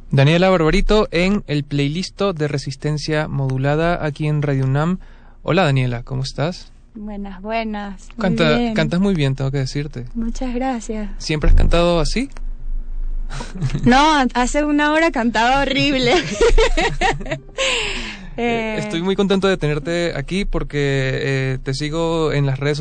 Daniela Barbarito en el playlist de Resistencia Modulada aquí en Radio UNAM. Hola Daniela, ¿cómo estás? Buenas. Muy bien. Cantas muy bien, tengo que decirte. Muchas gracias. ¿Siempre has cantado así? No, hace una hora cantaba horrible. Estoy muy contento de tenerte aquí porque te sigo en las redes